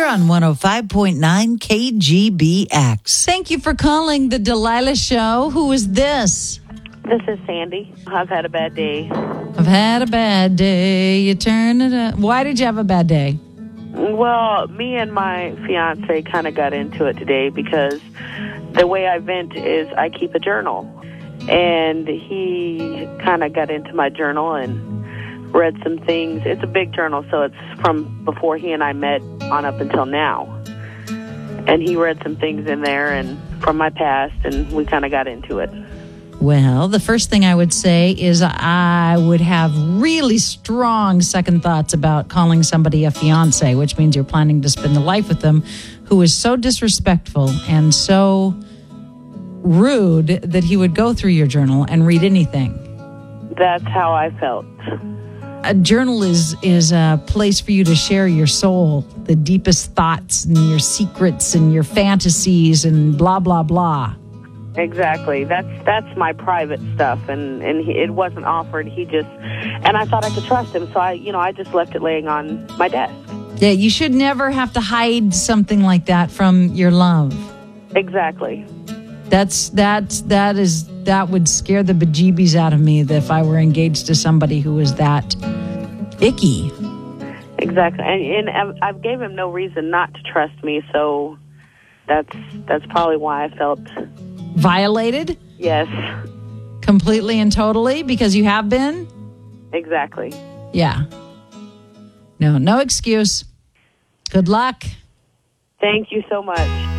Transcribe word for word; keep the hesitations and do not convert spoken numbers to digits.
on one oh five point nine K G B X. Thank you for calling the Delilah Show. Who is this? This is Sandy. I've had a bad day. I've had a bad day. You turn it up. Why did you have a bad day? Well, me and my fiance kind of got into it today because the way I vent is I keep a journal. And he kind of got into my journal and read some things. It's a big journal, so it's from before he and I met on up until now. And he read some things in there and from my past, and we kind of got into it. Well, the first thing I would say is I would have really strong second thoughts about calling somebody a fiance, which means you're planning to spend a life with them, who is so disrespectful and so rude that he would go through your journal and read anything. That's how I felt. A journal is is a place for you to share your soul, the deepest thoughts and your secrets and your fantasies and blah, blah, blah. Exactly. That's that's my private stuff, and, and he, it wasn't offered. He just, and I thought I could trust him, so I, you know, I just left it laying on my desk. Yeah, you should never have to hide something like that from your love. Exactly. That's that's that is that would scare the bejeebies out of me if I were engaged to somebody who was that icky. Exactly, and, and I gave him no reason not to trust me, so that's that's probably why I felt violated. Yes, completely and totally, because you have been. Exactly. Yeah. No, no excuse. Good luck. Thank you so much.